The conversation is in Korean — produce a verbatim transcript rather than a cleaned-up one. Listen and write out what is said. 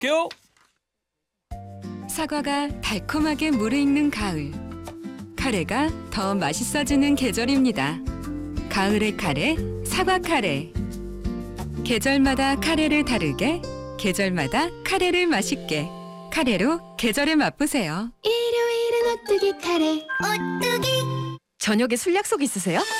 갈게요. 사과가 달콤하게 무르익는 가을. 카레가 더 맛있어지는 계절입니다. 가을의 카레, 사과 카레. 계절마다 카레를 다르게, 계절마다 카레를 맛있게. 카레로 계절을 맛보세요. 일요일은 오뚜기 카레. 오뚜기. 저녁에 술 약속 있으세요?